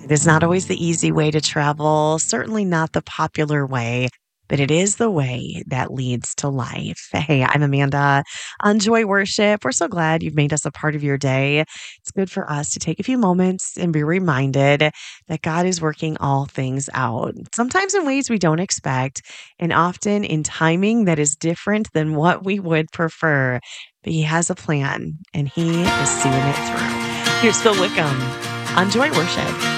It is not always the easy way to travel, certainly not the popular way, but it is the way that leads to life. Hey, I'm Amanda on Joy Worship. We're so glad you've made us a part of your day. It's good for us to take a few moments and be reminded that God is working all things out, sometimes in ways we don't expect, and often in timing that is different than what we would prefer. But He has a plan, and He is seeing it through. Here's Phil Wickham on Joy Worship.